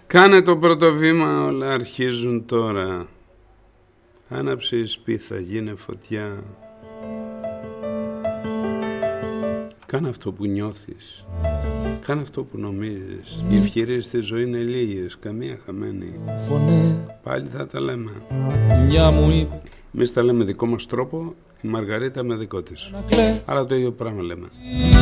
Κάνε το πρώτο βήμα, όλα αρχίζουν τώρα. Άναψε η σπίθα, γίνε φωτιά. Κάνε αυτό που νιώθεις. Κάνε αυτό που νομίζεις. Οι ευκαιρίες στη ζωή είναι λίγες, καμία χαμένη. Πάλι θα τα λέμε. Εμείς τα λέμε δικό μας τρόπο, η Μαργαρίτα με δικό της. Αλλά το ίδιο πράγμα λέμε.